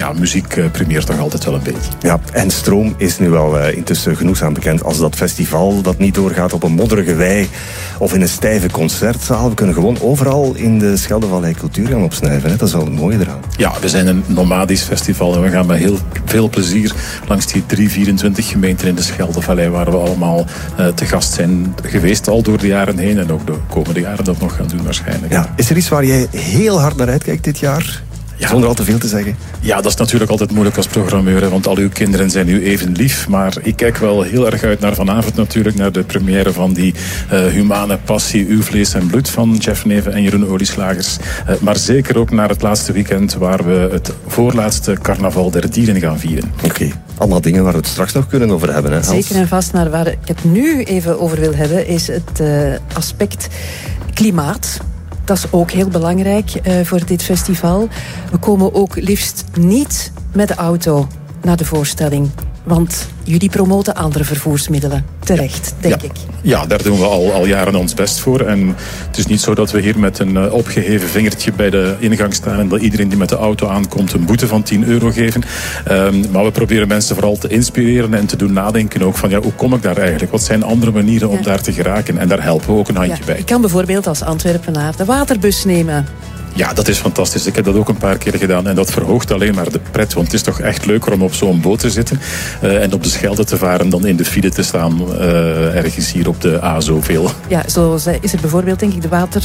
muziek primeert toch altijd wel een beetje. Ja, en stroom is nu wel intussen genoegzaam bekend. Als dat festival dat niet doorgaat op een modderige wei of in een stijve concertzaal, we kunnen gewoon overal in de Scheldevallei cultuur gaan opsnuiven. Hè? Dat is wel het mooie eraan. Ja, we zijn een nomadisch festival en we gaan met heel veel plezier langs die 24 gemeenten in de Scheldevallei, waar we allemaal te gast zijn geweest al door de jaren heen en ook de komende jaren dat nog gaan doen waarschijnlijk. Ja. Is er iets waar jij heel hard naar uitkijkt dit jaar? Ja. Zonder al te veel te zeggen. Ja, dat is natuurlijk altijd moeilijk als programmeur, hè, want al uw kinderen zijn u even lief. Maar ik kijk wel heel erg uit naar vanavond natuurlijk, naar de première van die humane passie, Uw vlees en bloed van Jeff Neven en Jeroen Olieslagers. Maar zeker ook naar het laatste weekend waar we het voorlaatste carnaval der dieren gaan vieren. Oké. Allemaal dingen waar we het straks nog kunnen over hebben. Hè, zeker en vast. Maar waar ik het nu even over wil hebben is het aspect klimaat. Dat is ook heel belangrijk voor dit festival. We komen ook liefst niet met de auto naar de voorstelling. Want jullie promoten andere vervoersmiddelen. Terecht, denk ik. Ja, daar doen we al jaren ons best voor. En het is niet zo dat we hier met een opgeheven vingertje bij de ingang staan en dat iedereen die met de auto aankomt een boete van €10 geven. Maar we proberen mensen vooral te inspireren en te doen nadenken ook van hoe kom ik daar eigenlijk? Wat zijn andere manieren om daar te geraken? En daar helpen we ook een handje bij. Ik kan bijvoorbeeld als Antwerpenaar de waterbus nemen. Ja, dat is fantastisch. Ik heb dat ook een paar keer gedaan en dat verhoogt alleen maar de pret. Want het is toch echt leuker om op zo'n boot te zitten en op de Schelde te varen dan in de file te staan ergens hier op de A zoveel. Ja, zo is er bijvoorbeeld denk ik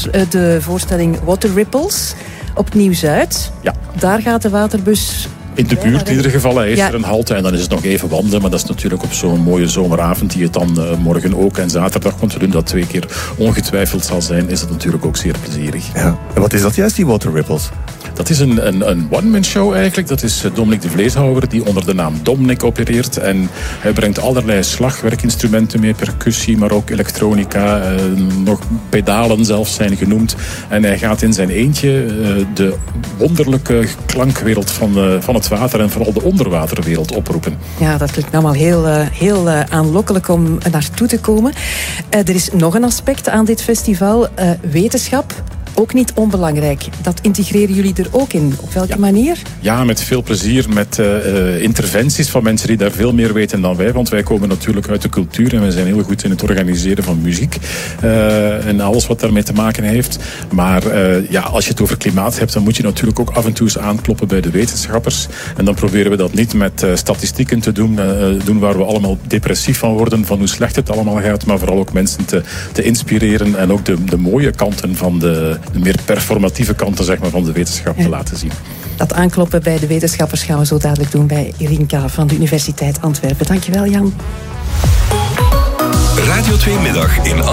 de voorstelling Water Ripples op Nieuw-Zuid. Ja. Daar gaat de waterbus... In de buurt in ieder geval is er een halte en dan is het nog even wandelen. Maar dat is natuurlijk op zo'n mooie zomeravond die het dan morgen ook en zaterdag, want we doen dat 2 keer ongetwijfeld zal zijn, is het natuurlijk ook zeer plezierig. Ja. En wat is dat juist, die Water Ripples? Dat is een one-man show eigenlijk. Dat is Dominic de Vleeshouwer die onder de naam Dominic opereert. En hij brengt allerlei slagwerkinstrumenten mee, percussie, maar ook elektronica. Nog pedalen zelfs zijn genoemd. En hij gaat in zijn eentje de wonderlijke klankwereld van het water en vooral de onderwaterwereld oproepen. Ja, dat klinkt allemaal heel aanlokkelijk om naartoe te komen. Er is nog een aspect aan dit festival. Wetenschap. Ook niet onbelangrijk. Dat integreren jullie er ook in. Op welke manier? Ja, met veel plezier. Met interventies van mensen die daar veel meer weten dan wij. Want wij komen natuurlijk uit de cultuur en we zijn heel goed in het organiseren van muziek. En alles wat daarmee te maken heeft. Maar als je het over klimaat hebt, dan moet je natuurlijk ook af en toe eens aankloppen bij de wetenschappers. En dan proberen we dat niet met statistieken te doen waar we allemaal depressief van worden, van hoe slecht het allemaal gaat. Maar vooral ook mensen te inspireren en ook de mooie kanten van de meer performatieve kanten zeg maar, van de wetenschap te laten zien. Dat aankloppen bij de wetenschappers gaan we zo dadelijk doen bij Irinka van de Universiteit Antwerpen. Dankjewel, Jan. Radio 2 Middag in